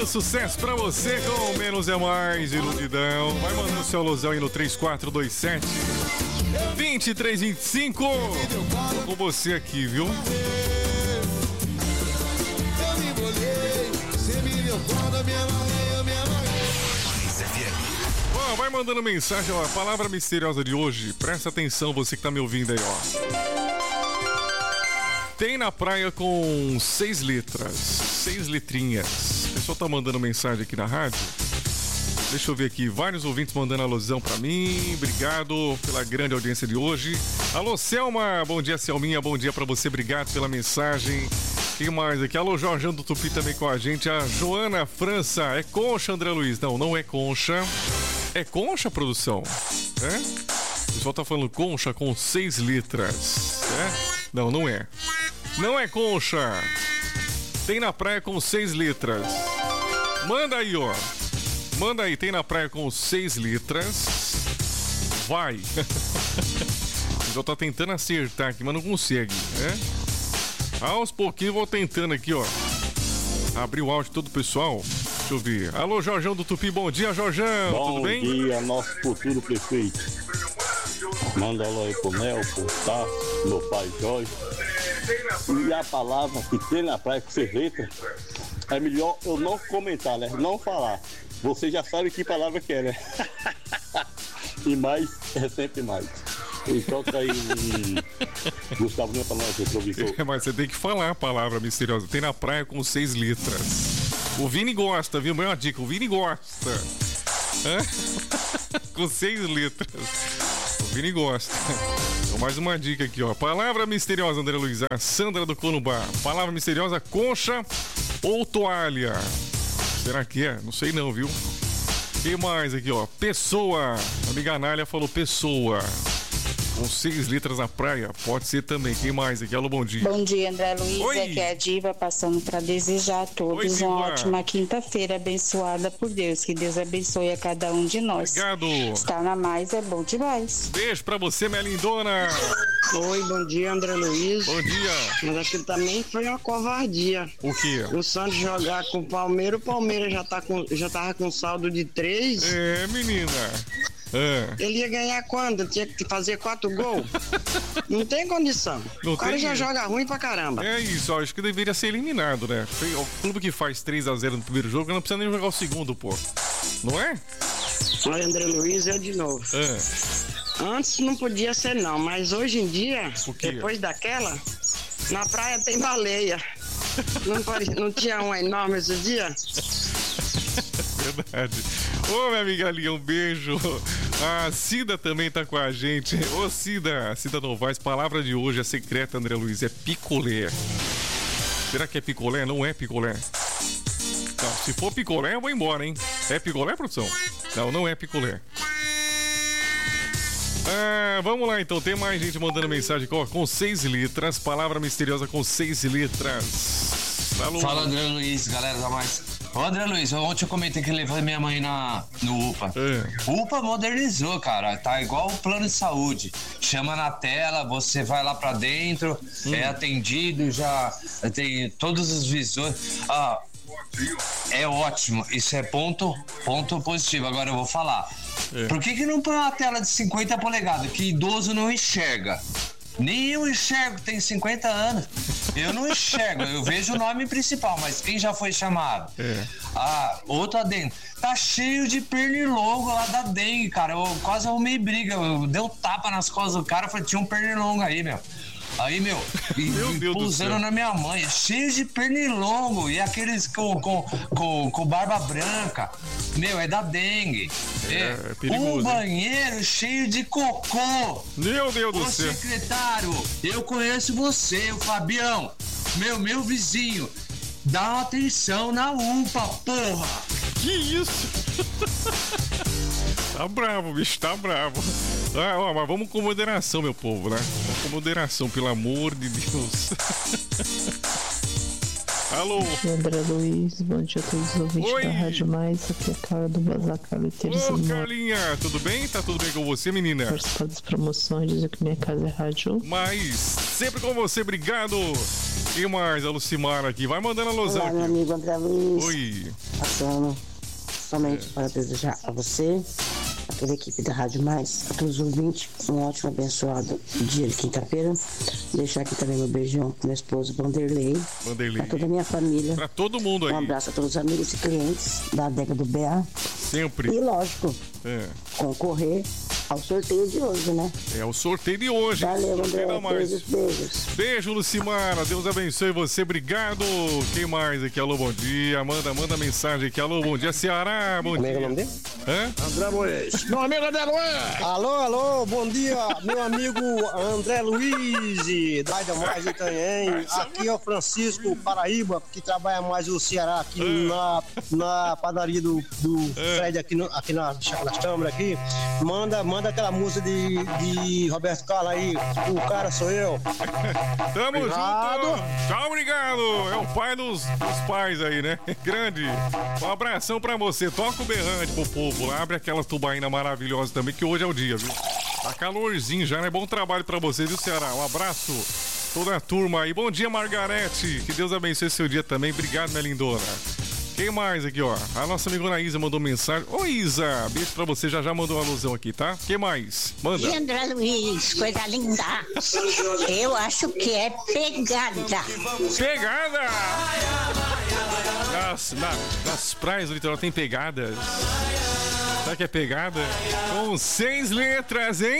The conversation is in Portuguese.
muito sucesso pra você com Menos é Mais, Iludidão. Vai mandando seu alusão aí no 3427-2325. Tô com você aqui, viu? Ó, vai mandando mensagem, ó. A palavra misteriosa de hoje. Presta atenção, você que tá me ouvindo aí, ó. Tem na praia com 6 letras. 6 letrinhas. O pessoal tá mandando mensagem aqui na rádio. Deixa eu ver aqui. Vários ouvintes mandando alusão pra mim. Obrigado pela grande audiência de hoje. Alô, Selma. Bom dia, Selminha. Bom dia pra você. Obrigado pela mensagem. Quem mais aqui? Alô, Jorjão do Tupi também com a gente. A Joana França. É concha, André Luiz? Não, não é concha. É concha, produção? É? O pessoal tá falando concha com 6 letras. É? Não, não é. Não é concha. Tem na praia com 6 letras. Manda aí, ó. Manda aí. Tem na praia com 6 letras. Vai. O pessoal tá tentando acertar aqui, mas não consegue, né? Aos pouquinhos vou tentando aqui, ó. Abrir o áudio de todo o pessoal. Deixa eu ver. Alô, Jorjão do Tupi. Bom dia, Jorjão. Tudo bem? Bom dia, nosso futuro prefeito. Manda alô aí pro Nel, pro Tasso, meu pai Jorge. E a palavra que tem na praia com 6 letras, é melhor eu não comentar, né? Não falar. Você já sabe que palavra que é, né? E mais é sempre mais. E toca aí Gustavo Lima pra nós, professor. Mas você tem que falar a palavra misteriosa. Tem na praia com 6 letras. O Vini gosta, viu? Uma dica, o Vini gosta. Com 6 letras. O Vini gosta. Então, mais uma dica aqui, ó. Palavra misteriosa, André Luiz. A Sandra do Conumbá. Palavra misteriosa, concha ou toalha? Será que é? Não sei não, viu? E mais aqui, ó. Pessoa. A amiga Anália falou pessoa. Com 6 letras na praia, pode ser também. Quem mais aqui? Alô, bom dia. Bom dia, André Luiz. Oi. Aqui é a Diva, passando para desejar a todos uma ótima quinta-feira abençoada por Deus. Que Deus abençoe a cada um de nós. Obrigado. Estar na mais é bom demais. Beijo pra você, minha lindona. Oi, bom dia, André Luiz. Bom dia. Mas aquilo também foi uma covardia. O quê? O Santos jogar com o Palmeiras já tava com saldo de 3. É, menina. Ele ia ganhar quando? Tinha que fazer 4 gols? Não tem condição. Não o cara tem já isso. joga ruim pra caramba. É isso, ó, acho que deveria ser eliminado, né? O clube que faz 3-0 no primeiro jogo não precisa nem jogar o segundo, pô. Não é? Olha, André Luiz é de novo. Antes não podia ser não, mas hoje em dia, depois daquela, na praia tem baleia. Não tinha uma enorme esse dia? Verdade. Ô, minha amiga Lia, um beijo. A Cida também tá com a gente. Ô, Cida Novaes, palavra de hoje é secreta, André Luiz, é picolé. Será que é picolé? Não é picolé. Não, se for picolé, eu vou embora, hein? É picolé, produção? Não, não é picolé. Vamos lá então, tem mais gente mandando mensagem com 6 letras, palavra misteriosa com 6 letras. Alô. Fala, André Luiz, galera da mais. Ô, André Luiz, ontem eu comentei que levei minha mãe no UPA. O UPA modernizou, cara, tá igual o plano de saúde. Chama na tela, você vai lá pra dentro, é atendido, já tem todos os visores. É ótimo, isso é ponto positivo. Agora eu vou falar. Por que não põe uma tela de 50 polegadas que idoso não enxerga? Nem eu enxergo, tem 50 anos. Eu não enxergo, eu vejo o nome principal, mas quem já foi chamado? Outro adendo. Tá cheio de pernilongo lá da dengue, cara. Eu quase arrumei briga. Eu dei um tapa nas costas do cara, falei, tinha um pernilongo aí, meu. Aí, meu pusando na minha mãe, cheio de pernilongo e aqueles com barba branca. Meu, é da dengue. É perigoso. Um banheiro cheio de cocô. Meu Deus do céu. Ô, secretário, eu conheço você, o Fabião, meu vizinho. Dá uma atenção na UPA, porra. Que isso? Tá bravo, bicho, tá bravo. Mas vamos com moderação, meu povo, né? Vamos com moderação, pelo amor de Deus. Alô? André Luiz, bom dia a todos os ouvintes da Rádio Mais. Aqui é a Carla do Bazar Carleteiros. Ô, Carlinha, tudo bem? Tá tudo bem com você, menina? Participar das promoções, dizer que minha casa é rádio. Mas, sempre com você, obrigado. Quem mais? A Lucimara aqui. Vai mandando a alusão. Olá, aqui. meu amigo André Luiz. Oi. Passando somente para desejar a você, a toda a equipe da Rádio Mais, a todos os ouvintes, um ótimo, abençoado dia de quinta-feira. Deixar aqui também meu beijão pro meu esposo Vanderlei. Pra toda a minha família. Pra todo mundo aí. Um abraço a todos os amigos e clientes da adega do BA. Sempre. E lógico, concorrer ao sorteio de hoje, né? É o sorteio de hoje. Valeu, André. Beijos. Beijo, Lucimara. Deus abençoe você. Obrigado. Quem mais aqui? Alô, bom dia. Manda mensagem aqui. Alô, bom dia, Ceará. Bom dia. Como é o nome dele? André Luiz. Meu amigo André Luiz. Alô, bom dia, meu amigo André Luiz, da Rádio Mais Itanhaém. Aqui é o Francisco Paraíba, que trabalha mais o Ceará aqui na padaria do Fred aqui nas câmeras aqui. Manda aquela música de Roberto Carlos aí, o cara sou eu. Tamo junto. Tchau, obrigado. É o pai dos pais aí, né? Grande. Um abração pra você. Toca o berrante pro povo. Abre aquela tubaína maravilhosa também, que hoje é o dia, viu? Tá calorzinho já, né? Bom trabalho pra vocês, viu, Ceará? Um abraço. Toda a turma aí. Bom dia, Margarete. Que Deus abençoe seu dia também. Obrigado, minha lindona. Quem mais aqui, ó? A nossa amigona Isa mandou mensagem. Ô, Isa, beijo pra você. Já mandou uma alusão aqui, tá? Quem mais? Manda. E André Luiz, coisa linda. Eu acho que é pegada. Pegada! Nas praias do litoral tem pegadas. Será que é pegada? Com 6 letras, hein?